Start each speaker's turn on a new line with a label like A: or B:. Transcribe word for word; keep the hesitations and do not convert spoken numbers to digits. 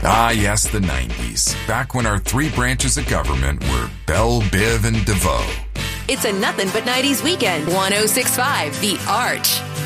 A: Ah, yes, the nineties. Back when our three branches of government were Bell, Biv, and DeVoe.
B: It's a nothing but nineties weekend. one oh six point five The Arch.